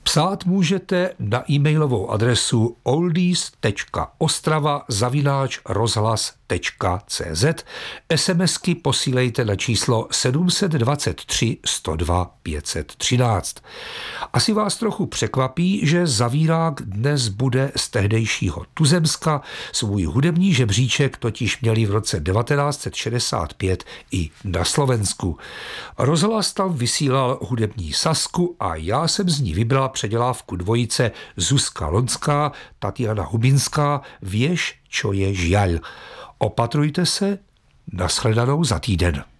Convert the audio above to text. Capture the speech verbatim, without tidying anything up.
Psát můžete na e-mailovou adresu oldies tečka ostrava zavináč rozhlas tečka cé zet. SMSky posílejte na číslo sedm set dvacet tři sto dva pět set třináct. Asi vás trochu překvapí, že Zavírák dnes bude z tehdejšího Tuzemska. Svůj hudební žebříček totiž měli v roce devatenáct set šedesát pět i na Slovensku. Rozhlas tam vysílal hudební Sasku a já jsem z ní vybral předělávku dvojice Zuzka Lonská, Tatiana Hubinská, Vieš, čo je žiaľ. Opatrujte se, nashledanou za týden.